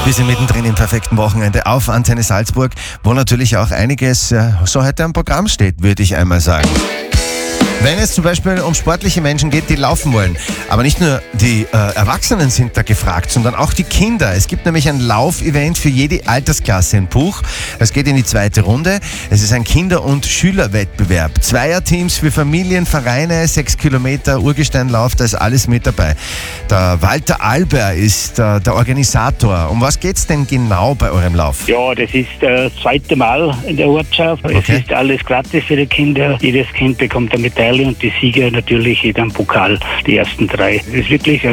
Wir sind mittendrin im perfekten Wochenende auf Antenne Salzburg, wo natürlich auch einiges so heute am Programm steht, würde ich einmal sagen. Wenn es zum Beispiel um sportliche Menschen geht, die laufen wollen. Aber nicht nur die Erwachsenen sind da gefragt, sondern auch die Kinder. Es gibt nämlich ein Laufevent für jede Altersklasse in Puch. Es geht in die 2. Runde. Es ist ein Kinder- und Schülerwettbewerb. Zweierteams für Familien, Vereine, 6 Kilometer Urgesteinlauf, da ist alles mit dabei. Der Walter Alber ist der Organisator. Um was geht's denn genau bei eurem Lauf? Ja, das ist das 2. Mal in der Ortschaft. Okay. Es ist alles gratis für die Kinder. Jedes Kind bekommt eine Medaille und die Sieger natürlich dann Pokal, die ersten 3. Es ist wirklich